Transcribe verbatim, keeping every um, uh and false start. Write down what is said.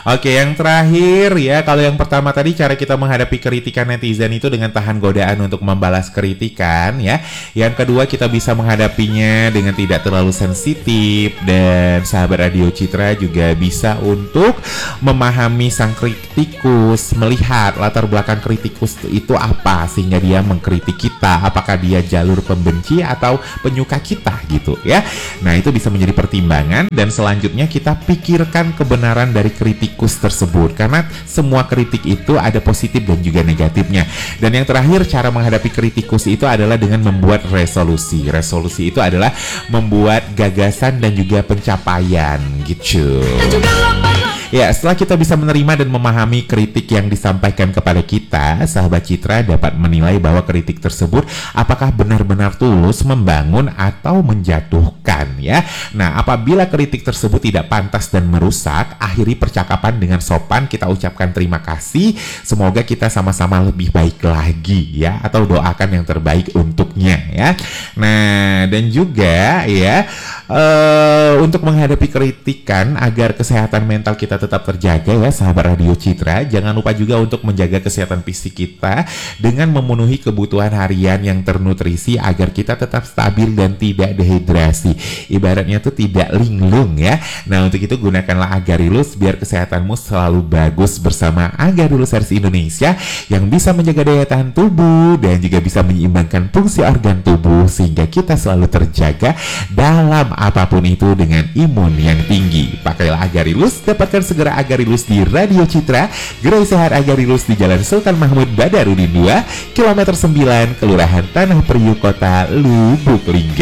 Oke, yang terakhir ya, kalau yang pertama tadi cara kita menghadapi kritikan netizen itu dengan tahan godaan untuk membalas kritikan ya. Yang kedua, kita bisa menghadapinya dengan tidak terlalu sensitif, dan sahabat Radio Citra juga bisa untuk memahami sang kritikus, melihat latar belakang kritikus itu apa sehingga dia mengkritik kita, apakah dia jalur pembenci atau penyuka kita gitu ya. Nah, itu bisa menjadi pertimbangan, dan selanjutnya kita pikirkan kebenaran dari kritikus tersebut, karena semua kritik itu ada positif dan juga negatifnya. Dan yang terakhir, cara menghadapi kritikus itu adalah dengan membuat resolusi. Resolusi itu adalah membuat gagasan dan juga pencapaian gitu. Ya, setelah kita bisa menerima dan memahami kritik yang disampaikan kepada kita, sahabat Citra dapat menilai bahwa kritik tersebut apakah benar-benar tulus membangun atau menjatuhkan ya. Nah, apabila kritik tersebut tidak pantas dan merusak, akhiri percakapan dengan sopan, kita ucapkan terima kasih, semoga kita sama-sama lebih baik lagi ya, atau doakan yang terbaik untuknya ya. Nah, dan juga ya, uh, untuk menghadapi kritikan agar kesehatan mental kita tetap terjaga ya, sahabat Radio Citra, jangan lupa juga untuk menjaga kesehatan fisik kita dengan memenuhi kebutuhan harian yang ternutrisi agar kita tetap stabil dan tidak dehidrasi. Ibaratnya tuh tidak linglung ya. Nah, untuk itu gunakanlah Agarilus biar kesehatanmu selalu bagus bersama Agarilus versi Indonesia yang bisa menjaga daya tahan tubuh dan juga bisa menyeimbangkan fungsi organ tubuh sehingga kita selalu terjaga dalam apapun itu dengan imun yang tinggi. Pakailah Agarilus, dapatkan segera Agarilus di Radio Citra, Gerai Sehat Agarilus di Jalan Sultan Mahmud Badarudin dua, kilometer sembilan, Kelurahan Tanah Priuk, Kota Lubuk Linggau.